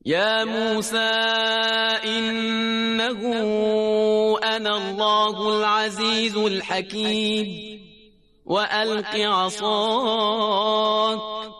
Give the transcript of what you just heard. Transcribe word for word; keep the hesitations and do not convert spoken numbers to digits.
يا موسى إنه أنا الله العزيز الحكيم وألق عصاك